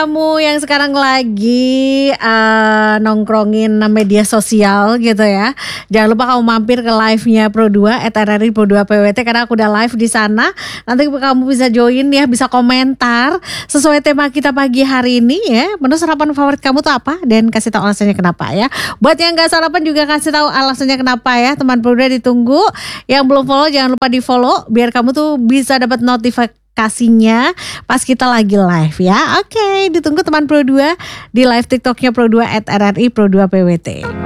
Kamu yang sekarang lagi nongkrongin media sosial gitu ya, jangan lupa kamu mampir ke live-nya Pro2 @RRI Pro2 PWT karena aku udah live di sana. Nanti kamu bisa join ya, bisa komentar sesuai tema kita pagi hari ini ya. Menu sarapan favorit kamu tuh apa? Dan kasih tahu alasannya kenapa ya. Buat yang nggak sarapan juga kasih tahu alasannya kenapa ya. Teman Pro2 ditunggu. Yang belum follow jangan lupa di follow biar kamu tuh bisa dapat notifikasinya pas kita lagi live ya. Oke, ditunggu teman Pro2 di live TikToknya Pro2 @RRI Pro2 PWT.